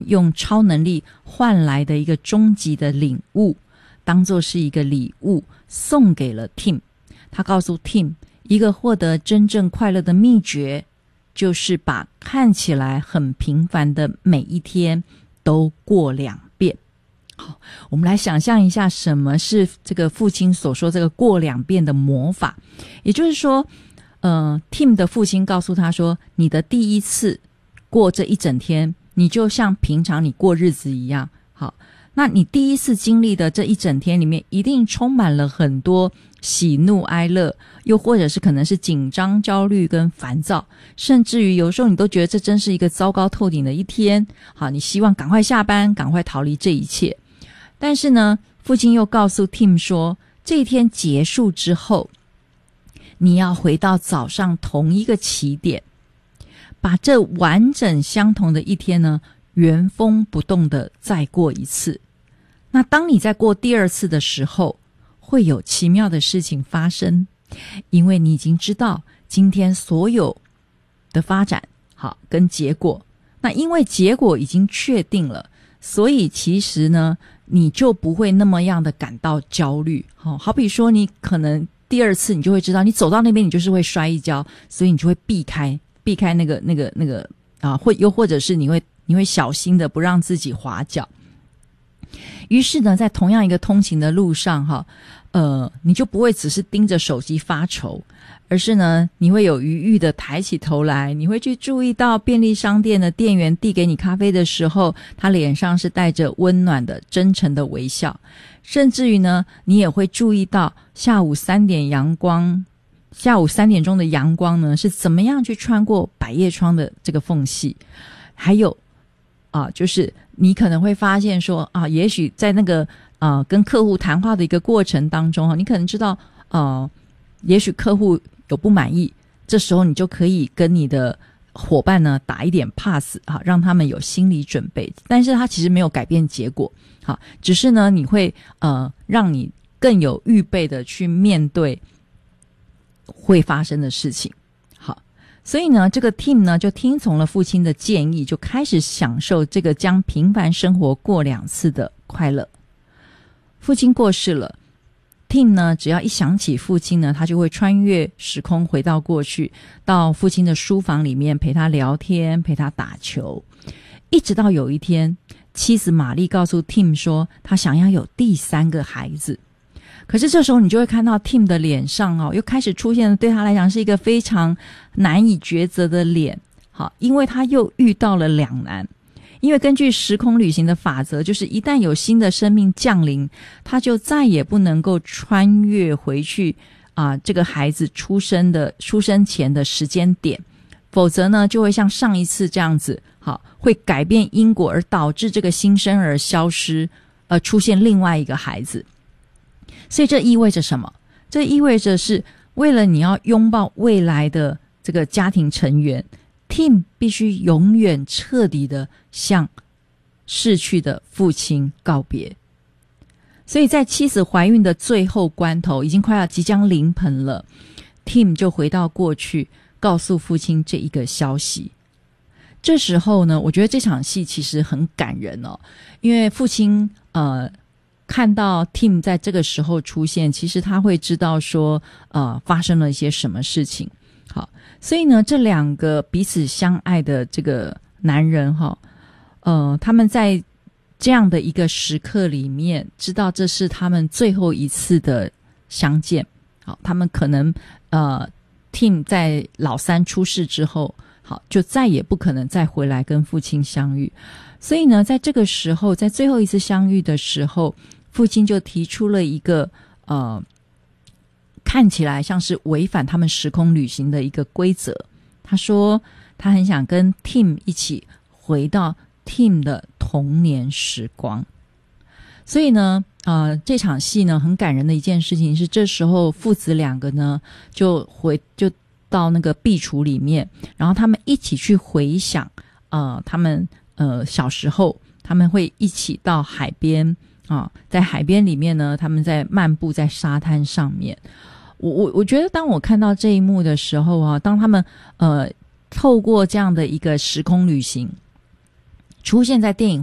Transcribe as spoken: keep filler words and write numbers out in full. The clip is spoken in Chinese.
用超能力换来的一个终极的领悟，当作是一个礼物送给了 Tim。 他告诉 Tim， 一个获得真正快乐的秘诀，就是把看起来很平凡的每一天都过两遍。好，我们来想象一下什么是这个父亲所说这个过两遍的魔法。也就是说呃 Tim 的父亲告诉他说，你的第一次过这一整天，你就像平常你过日子一样。好，那你第一次经历的这一整天里面，一定充满了很多喜怒哀乐，又或者是可能是紧张、焦虑跟烦躁，甚至于有时候你都觉得这真是一个糟糕透顶的一天。好，你希望赶快下班，赶快逃离这一切。但是呢，父亲又告诉 Tim 说，这一天结束之后，你要回到早上同一个起点，把这完整相同的一天呢，原封不动的再过一次。那当你在过第二次的时候，会有奇妙的事情发生，因为你已经知道今天所有的发展好跟结果。那因为结果已经确定了，所以其实呢，你就不会那么样的感到焦虑。好，好比说你可能第二次你就会知道，你走到那边你就是会摔一跤，所以你就会避开避开那个那个那个啊，或又或者是你会你会小心的不让自己滑脚。于是呢，在同样一个通勤的路上哈，呃，你就不会只是盯着手机发愁，而是呢，你会有余裕的抬起头来，你会去注意到便利商店的店员递给你咖啡的时候，他脸上是带着温暖的、真诚的微笑。甚至于呢，你也会注意到下午三点阳光，下午三点钟的阳光呢，是怎么样去穿过百叶窗的这个缝隙。还有啊，就是你可能会发现说啊，也许在那个啊跟客户谈话的一个过程当中，你可能知道呃，也许客户有不满意，这时候你就可以跟你的伙伴呢打一点 pass 啊，让他们有心理准备。但是他其实没有改变结果，好，只是呢你会呃让你更有预备的去面对会发生的事情。所以呢，这个 Tim 呢就听从了父亲的建议，就开始享受这个将平凡生活过两次的快乐。父亲过世了， Tim 呢只要一想起父亲呢，他就会穿越时空回到过去，到父亲的书房里面陪他聊天，陪他打球。一直到有一天，妻子玛丽告诉 Tim 说，他想要有第三个孩子。可是这时候你就会看到 Tim 的脸上哦，又开始出现了对他来讲是一个非常难以抉择的脸。好，因为他又遇到了两难。因为根据时空旅行的法则，就是一旦有新的生命降临，他就再也不能够穿越回去啊、呃，这个孩子出生的出生前的时间点，否则呢就会像上一次这样子，好，会改变因果而导致这个新生儿消失，而出现另外一个孩子。所以这意味着什么？这意味着是为了你要拥抱未来的这个家庭成员， Tim 必须永远彻底的向逝去的父亲告别。所以在妻子怀孕的最后关头，已经快要即将临盆了， Tim 就回到过去告诉父亲这一个消息。这时候呢，我觉得这场戏其实很感人哦，因为父亲呃看到 Tim 在这个时候出现，其实他会知道说呃发生了一些什么事情。好，所以呢这两个彼此相爱的这个男人哈，呃他们在这样的一个时刻里面，知道这是他们最后一次的相见。好，他们可能呃 Tim 在老三出世之后，好，就再也不可能再回来跟父亲相遇。所以呢，在这个时候，在最后一次相遇的时候，父亲就提出了一个呃，看起来像是违反他们时空旅行的一个规则。他说他很想跟 Tim 一起回到 Tim 的童年时光。所以呢呃，这场戏呢很感人的一件事情是，这时候父子两个呢就回就到那个壁橱里面，然后他们一起去回想呃他们呃小时候，他们会一起到海边啊，在海边里面呢，他们在漫步在沙滩上面。我我我觉得当我看到这一幕的时候啊，当他们呃透过这样的一个时空旅行， 出现在电影